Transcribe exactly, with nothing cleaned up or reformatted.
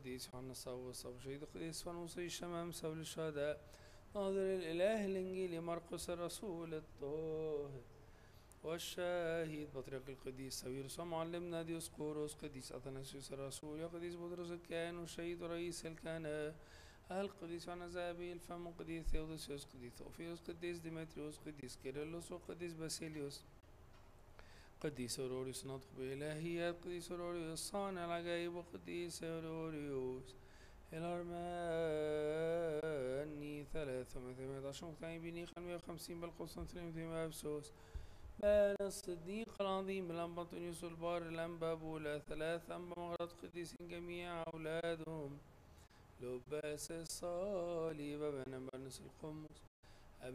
القديس يوحنا الصاوي والصاوي شهيد القديس فانوس الشمام سول الشهداء ناظر الإله الإنجيلي مرقس الرسول الطاهر والشاهد بطريق القديس ساويرس ومعلمنا ديوسقوروس قديس أثناسيوس الرسول وقديس بطرس الكاهن والشهيد ورئيس الكهنة القديس يوحنا ذهبي الفم قديس ثيودوسيوس قديس ثوفيوس قديس ديمتريوس قديس كيرلس وقديس باسيليوس قديس أوروريوس نطق بإلهيات قديس أوروريوس صانع العجائب وقديس أوروريوس الأرماني ثلاثة وثمانية عشر مقتنعين بنيخ مئة وخمسين بالقسطنطين ثم أفسوس بل الصديق العظيم الأنبا أنطونيوس البار الأنبا بولا ثلاث أنبا مغرد قديسين جميع أولادهم لباس الصليب بن برنس القمص